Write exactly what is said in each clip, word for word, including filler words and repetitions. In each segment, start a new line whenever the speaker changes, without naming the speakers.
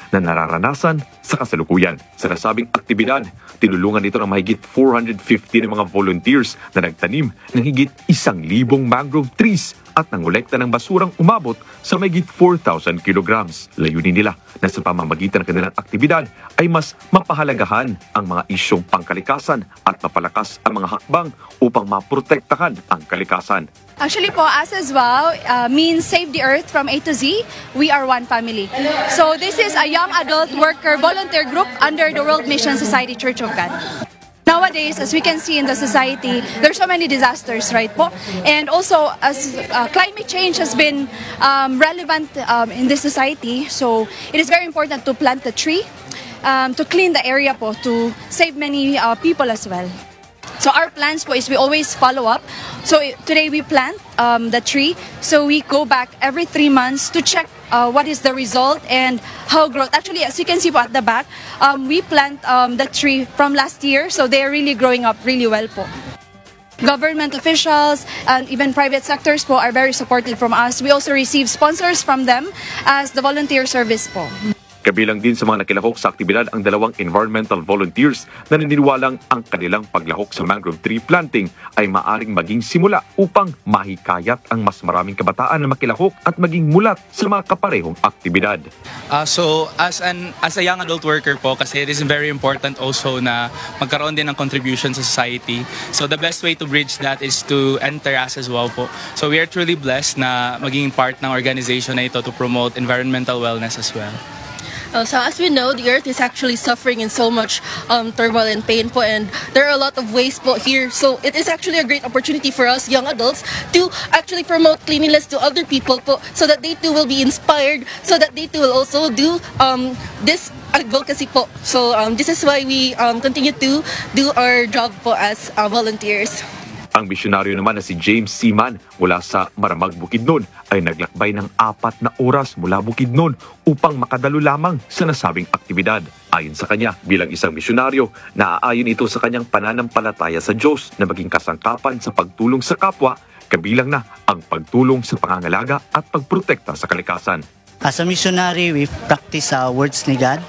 na nararanasan sa kasalukuyan. Sa nasabing aktibidad, tinulungan nito ng mahigit four hundred fifty ng mga volunteers na nagtanim ng higit isang libong mangrove trees at nangolekta ng basurang umabot sa mahigit four thousand kilograms. Layunin nila na sa pamamagitan ng kanilang aktibidad ay mas mapahalagahan ang mga isyong pangkalikasan at mapalakas ang mga hakbang upang maprotektahan ang kalikasan.
Actually po, us as well uh, means save the earth from A to Z. We are one family. So this is a young adult worker volunteer group under the World Mission Society Church of God. Nowadays, as we can see in the society, there's so many disasters, right po? And also, as uh, climate change has been um, relevant um, in this society, so it is very important to plant a tree, um, to clean the area po, to save many uh, people as well. So our plans po is we always follow up. So today we plant um, the tree. So we go back every three months to check uh, what is the result and how growth. Actually, as you can see po at the back, um, we plant um, the tree from last year. So they are really growing up really well po. Government officials and even private sectors po are very supportive from us. We also receive sponsors from them as the volunteer service po.
Kabilang din sa mga nakilahok sa aktibidad ang dalawang environmental volunteers na naniniwalang ang kanilang paglahok sa mangrove tree planting ay maaring maging simula upang mahikayat ang mas maraming kabataan na makilahok at maging mulat sa mga kaparehong aktibidad.
Uh, so as an as a young adult worker po, kasi it is very important also na magkaroon din ng contribution sa society. So the best way to bridge that is to enter us as well po. So we are truly blessed na maging part ng organization na ito to promote environmental wellness as well.
Uh, so as we know, the earth is actually suffering in so much um, turmoil and pain po, and there are a lot of waste po here. So it is actually a great opportunity for us young adults to actually promote cleanliness to other people po, so that they too will be inspired, so that they too will also do um, this advocacy po. So um, this is why we um, continue to do our job po as uh, volunteers.
Ang misyonaryo naman na si James Seaman mula sa Maramag, Bukidnon ay naglakbay ng apat na oras mula Bukidnon upang makadalo lamang sa nasabing aktibidad. Ayon sa kanya, bilang isang misyonaryo, naaayon ito sa kanyang pananampalataya sa Diyos na maging kasangkapan sa pagtulong sa kapwa, kabilang na ang pagtulong sa pangangalaga at pagprotekta sa kalikasan.
As a missionary, we practice uh, words ni God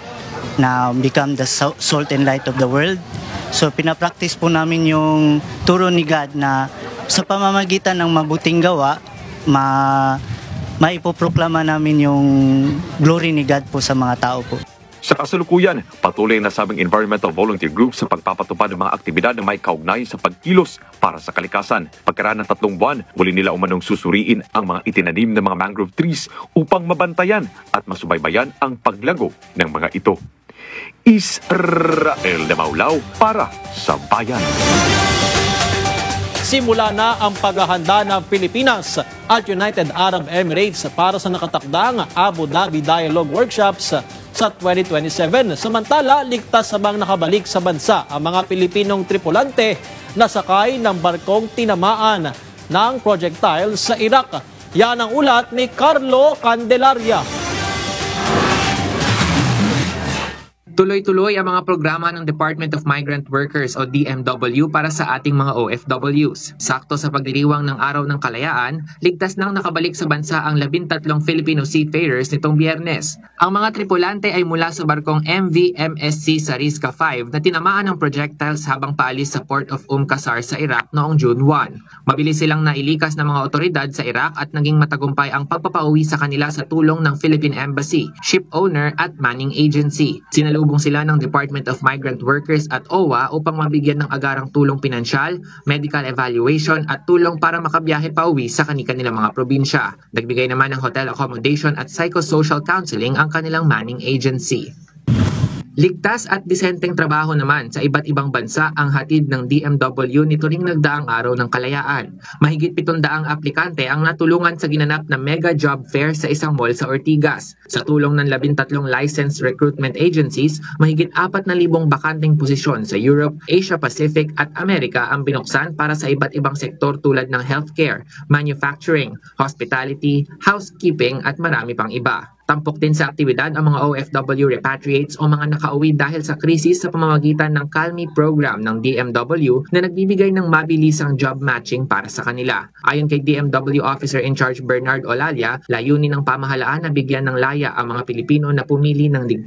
na become the salt and light of the world. So pinapractice po namin yung turo ni God na sa pamamagitan ng mabuting gawa, ma maipoproklama namin yung glory ni God po sa mga tao po.
Sa kasalukuyan, patuloy na sabing environmental volunteer group sa pagpapatupad ng mga aktibidad na may kaugnay sa pagkilos para sa kalikasan. Pagkaraan ng tatlong buwan, muli nila umanong susuriin ang mga itinanim ng mga mangrove trees upang mabantayan at masubaybayan ang paglago ng mga ito. Israel de Maulaw para sa Bayan.
Simula na ang paghahanda ng Pilipinas at United Arab Emirates para sa nakatakdang Abu Dhabi Dialogue Workshops sa twenty twenty-seven. Samantala, ligtas sabang nakabalik sa bansa ang mga Pilipinong tripulante na sakay ng barkong tinamaan ng projectile sa Iraq. Yan ang ulat ni Carlo Candelaria.
Tuloy-tuloy ang mga programa ng Department of Migrant Workers o D M W para sa ating mga O F Ws. Sakto sa pagdiriwang ng Araw ng Kalayaan, ligtas nang nakabalik sa bansa ang labintatlong Filipino seafarers nitong Biyernes. Ang mga tripulante ay mula sa barkong M V M S C Sariska five na tinamaan ng projectiles habang paalis sa Port of Umm Qasr sa Iraq noong June first. Mabilis silang nailikas ng mga otoridad sa Iraq at naging matagumpay ang pagpapauwi sa kanila sa tulong ng Philippine Embassy, ship owner at manning agency. Sinalubong sila ng Department of Migrant Workers at O W A upang mabigyan ng agarang tulong pinansyal, medical evaluation at tulong para makabiyahe pa uwi sa kanilang mga probinsya. Nagbigay naman ng hotel accommodation at psychosocial counseling ang kanilang manning agency. Ligtas at disenteng trabaho naman sa iba't ibang bansa ang hatid ng D M W nito ring nagdaang Araw ng Kalayaan. Mahigit pitong-daang aplikante ang natulungan sa ginanap na mega job fair sa isang mall sa Ortigas. Sa tulong ng labintatlong licensed recruitment agencies, mahigit apat na libong bakanteng posisyon sa Europe, Asia Pacific at Amerika ang binuksan para sa iba't ibang sektor tulad ng healthcare, manufacturing, hospitality, housekeeping at marami pang iba. Tampok din sa aktibidad ang mga O F W repatriates o mga nakauwi dahil sa krisis sa pamamagitan ng Calmi program ng D M W na nagbibigay ng mabilisang job matching para sa kanila. Ayon kay D M W Officer in Charge Bernard Olalia, layunin ng pamahalaan na bigyan ng laya ang mga Pilipino na pumili ng